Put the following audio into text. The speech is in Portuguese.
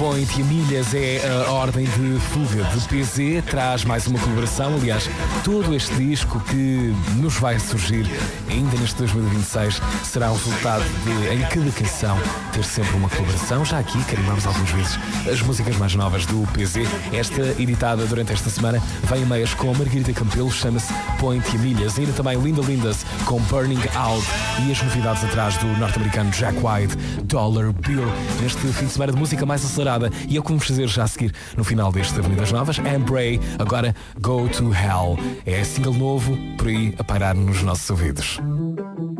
Point e Milhas é a ordem de fuga de PZ, traz mais uma colaboração, aliás, todo este disco que nos vai surgir ainda neste 2026 será o resultado de, em cada canção, ter sempre uma colaboração. Já aqui carimbamos algumas vezes as músicas mais novas do PZ. Esta, editada durante esta semana, vem em meias com Margarida Campelo, chama-se Point e Milhas. Ainda também Linda Lindas com Burning Out e as novidades atrás do norte-americano Jack White, Dollar Bill, neste fim de semana de música mais acelerada. E é o que vamos fazer já a seguir no final deste Avenidas Novas. Ambray, agora Go to Hell. É single novo por aí a pairar nos nossos ouvidos.